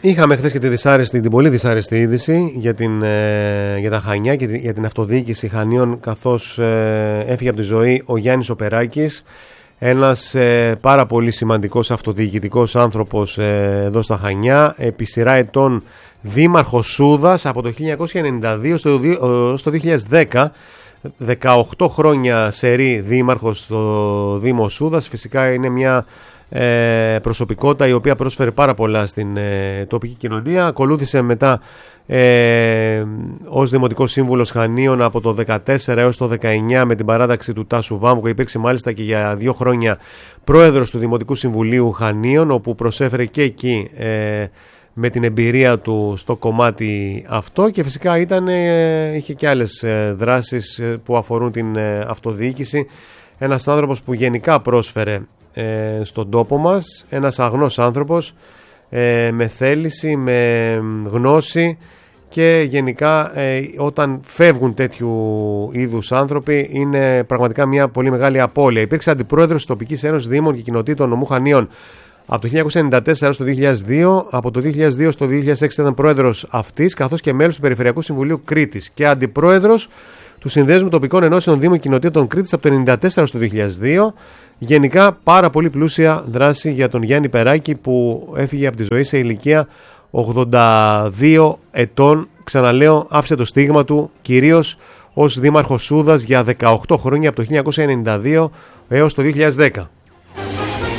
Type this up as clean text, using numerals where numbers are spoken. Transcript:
Είχαμε χθες και την πολύ δυσάρεστη είδηση για τα Χανιά και για την αυτοδιοίκηση Χανίων, καθώς έφυγε από τη ζωή ο Γιάννης ο Περάκης, ένας πάρα πολύ σημαντικός αυτοδιοικητικός άνθρωπος εδώ στα Χανιά, επί σειρά ετών δήμαρχος Σούδας από το 1992 στο 2010, 18 χρόνια σερί δήμαρχος στο Δήμο Σούδας. Φυσικά είναι μια προσωπικότητα η οποία πρόσφερε πάρα πολλά στην τοπική κοινωνία. Ακολούθησε μετά ως Δημοτικός Σύμβουλος Χανίων από το 14 έως το 19 με την παράταξη του Τάσου Βάμβου, και υπήρξε μάλιστα και για 2 χρόνια πρόεδρος του Δημοτικού Συμβουλίου Χανίων, όπου προσέφερε και εκεί με την εμπειρία του στο κομμάτι αυτό, και φυσικά είχε και άλλες δράσεις που αφορούν την αυτοδιοίκηση. Ένας άνθρωπος που γενικά πρόσφερε στον τόπο μας, ένας αγνός άνθρωπος με θέληση, με γνώση, και γενικά όταν φεύγουν τέτοιου είδους άνθρωποι είναι πραγματικά μια πολύ μεγάλη απώλεια. Υπήρξε αντιπρόεδρος της Τοπικής Ένωσης Δήμων και Κοινοτήτων Νομού Χανίων από το 1994 στο 2002, από το 2002 στο 2006 ήταν πρόεδρος αυτής, καθώς και μέλος του Περιφερειακού Συμβουλίου Κρήτης και αντιπρόεδρος του Συνδέσμου Τοπικών Ενώσεων Δήμων Κοινοτήτων Κρήτης από το 1994 στο 2002. Γενικά πάρα πολύ πλούσια δράση για τον Γιάννη Περάκη, που έφυγε από τη ζωή σε ηλικία 82 ετών. Ξαναλέω, άφησε το στίγμα του κυρίως ως δήμαρχος Σούδας για 18 χρόνια, από το 1992 έως το 2010.